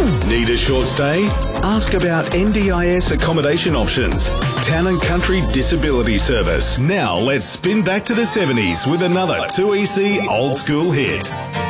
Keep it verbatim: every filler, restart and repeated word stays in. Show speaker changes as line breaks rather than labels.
Need a short stay? Ask about N D I S accommodation options. Town and Country Disability Service. Now let's spin back to the seventies with another two E C old school hit.